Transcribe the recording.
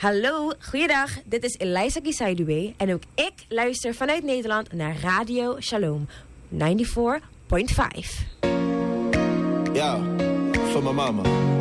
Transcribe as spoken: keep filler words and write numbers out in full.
Hallo, goeiedag. Dit is Eliza Gisaidoue en ook ik luister vanuit Nederland naar Radio Shalom negenennegentig komma vijf. Ja, van mijn mama.